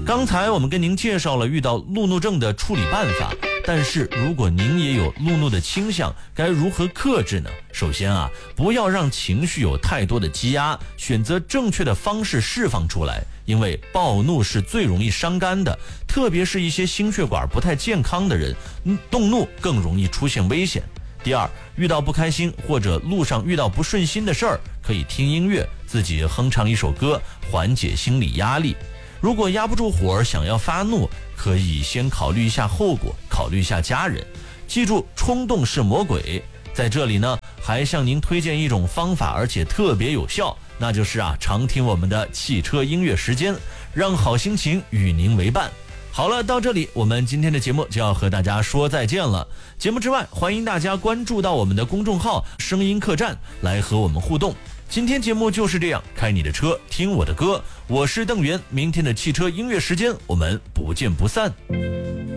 刚才我们跟您介绍了遇到路怒症的处理办法，但是如果您也有路怒的倾向，该如何克制呢？首先不要让情绪有太多的积压，选择正确的方式释放出来，因为暴怒是最容易伤肝的，特别是一些心血管不太健康的人，动怒更容易出现危险。第二，遇到不开心或者路上遇到不顺心的事儿，可以听音乐，自己哼唱一首歌，缓解心理压力。如果压不住火，想要发怒，可以先考虑一下后果，考虑一下家人。记住，冲动是魔鬼。在这里呢，还向您推荐一种方法，而且特别有效，那就是常听我们的汽车音乐时间，让好心情与您为伴。好了，到这里我们今天的节目就要和大家说再见了。节目之外，欢迎大家关注到我们的公众号声音客栈来和我们互动。今天节目就是这样，开你的车，听我的歌，我是邓源，明天的汽车音乐时间我们不见不散。